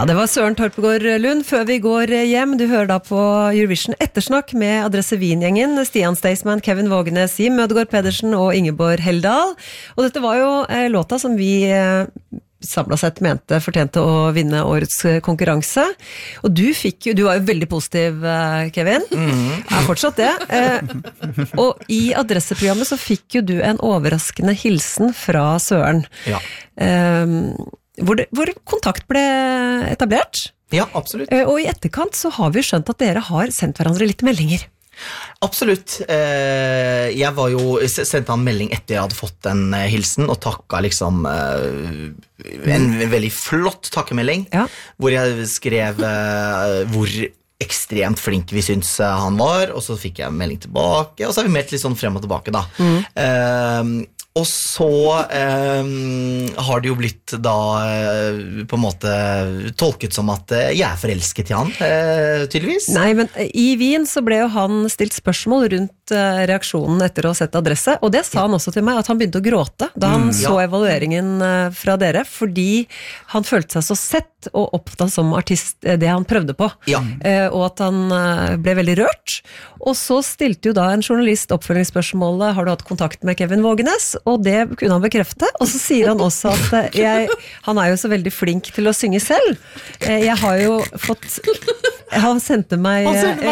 Ja, det var Søren Torpegård Lund. Før vi går hjem, du hører da på Eurovision Ettersnakk med Adresse Wien-gjengen, Stian Staysman, Kevin Vågenes, Jim Mødegård Pedersen og Ingeborg Heldal. Og dette var jo låta som vi samlet sett mente fortjente å vinne årets konkurranse. Og du var jo veldig positiv, Kevin. Er fortsatt det. Og i adresseprogrammet så fikk jo du en overraskende hilsen fra Søren. Ja. Hvor kontakt ble etablert. Ja, absolutt. Og i etterkant så har vi skjønt at dere har sendt hverandre litt meldinger. Absolutt. Jeg var jo sendt en melding etter jeg hadde fått en hilsen, og takket liksom en veldig flott takkemelding, hvor jeg skrev hvor ekstremt flink vi synes han var, og så fikk jeg en melding tilbake, og så har vi meldt litt sånn frem og tilbake da. Og så har det jo blitt da på en måte tolket som at jeg forelsket i han, tydeligvis. Nei, men i Wien så ble jo han stilt spørsmål rundt reaksjonen etter å ha sett adresse, og det sa han også til meg, at han begynte å gråte da han så evalueringen fra dere, fordi han følte seg så sett og opptatt som artist, det han prøvde på. Og at han ble veldig rørt. Og så stilte jo da en journalist oppfølgingsspørsmålet, har du hatt kontakt med Kevin Vågenes? Og det kunne han bekrefte, og så sier han også at han er jo så veldig flink til å synge selv. Jeg har jo fått han sendte meg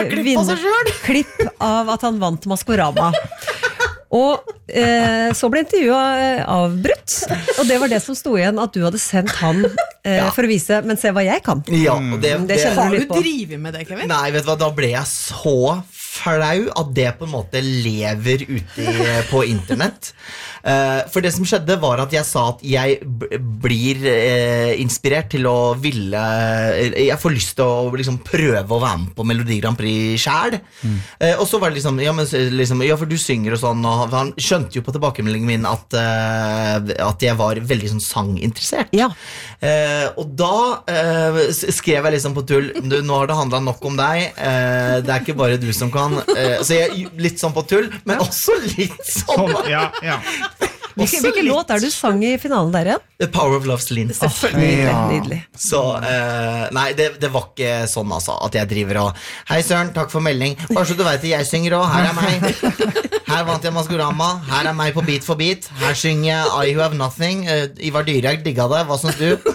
klipp av at han vant Maskorama. Og så ble intervjuet avbrutt, og det var det som stod igjen, at du hadde sendt han for å vise, men se hva jeg kan. Ja, det har du drivet med det, Kevin? Nei, vet du hva, da ble jeg så flau at det på en måte lever ute på internett. For det som skjedde var at jeg sa at jeg blir inspirert til å ville, jeg får lyst til å liksom prøve å være med på Melodi Grand Prix selv. Og så var det liksom, ja, for du synger og sånn, og han skjønte jo på tilbakemeldingen min at jeg var veldig sånn sanginteressert. Og da skrev jeg liksom på tull, nå har det handlet nok om deg, det er ikke bare du som kan, så jeg litt sånn på tull, men også litt sånn. Hvilken låt er du sang i finalen der igjen? The Power of Love's Lin. Nydelig. Så, nei, det var ikke sånn altså, at jeg driver og hei Søren, takk for melding, bare så du vet at jeg synger også, her er meg, her vant jeg Maskorama, her er meg på Beat for Beat, her synger jeg I Who Have Nothing, Ivar Dyrhaug digget det, hva synes du?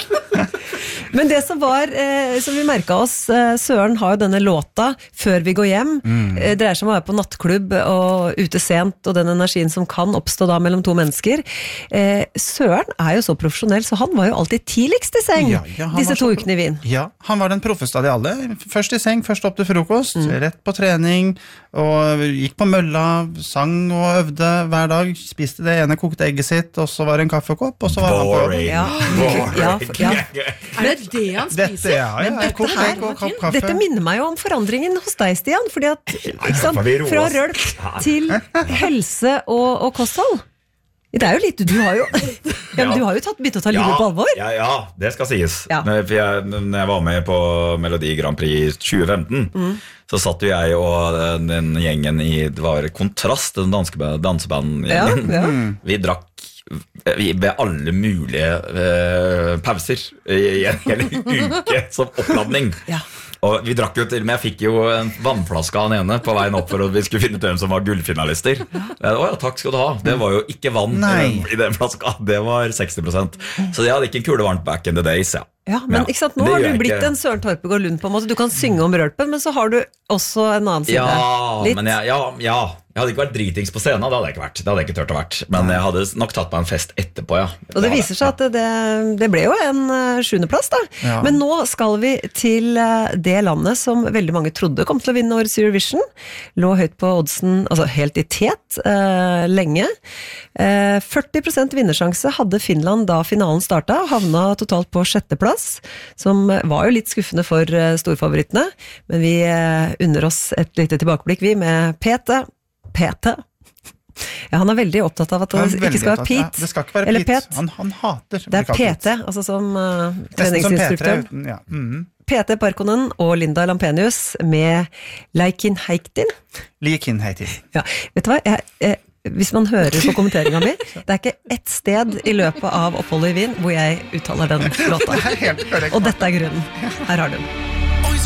Men det som var, som vi merket oss, Søren har jo denne låta Før vi går hjem, dreier seg om å være på nattklubb og ute sent, og den energien som kan oppstå da mellom to mennesker. Søren er jo så profesjonell, så han var jo alltid tidligst i seng disse 2 ukene i Wien. Ja, han var den proffeste av de alle. Først i seng, først opp til frokost, rett på trening, og gikk på mølla, sang og øvde hver dag, spiste det ene kokte egget sitt, og så var det en kaffekopp, og så var han på jobb. Er det det han spiser? Dette minner meg jo om forandringen hos deg, Stian, fordi at, ikke sant, fra rølp til helse og kosthold. Det er jo litt, du har jo begynt å ta livet på alvor. Ja, det skal sies. For når jeg var med på Melodi Grand Prix 2015, så satt jo jeg og den gjengen i, det var Kontrast, den danske dansebandgjengen. Vi drakk ved alle mulige pauser i en hel uke som oppladning. Og vi drakk jo til, men jeg fikk jo en vannflaske av den ene på veien opp for at vi skulle finne ut hvem som var gullfinalister. Takk skal du ha. Det var jo ikke vann i den flaska, det var 60%. Så jeg hadde ikke en kule varmt back in the days, men ikke sant, nå har du blitt en Søren Torpegård Lund på en måte. Du kan synge om rølpen, men så har du også en annen side. Men jeg hadde ikke vært dritings på scenen, det hadde jeg ikke vært. Det hadde jeg ikke tørt å vært. Men jeg hadde nok tatt meg en fest etterpå, Og det viser seg at det ble jo en 7. plass da. Men nå skal vi til det landet som veldig mange trodde kom til å vinne årets Eurovision. Lå høyt på oddsen, altså helt i tet, lenge. 40% vinnersjanse hadde Finland da finalen startet, havna totalt på 6. plass, som var jo litt skuffende for storfavorittene. Men vi unner oss et lite tilbakeblikk, vi med Pete. Ja, han er veldig opptatt av at det ikke skal være Pete. Det skal ikke være Pete. Han hater. Det er Pete, altså som treningsinstruktør. Pete Parkonen og Linda Lampenius med Leikin Heitin. Leikin Heitin. Ja, vet du hva? hvis man hører på kommenteringen min, det er ikke ett sted i løpet av oppholdet i Wien hvor jeg uttaler den låta. Og dette er grunnen. Her har du den.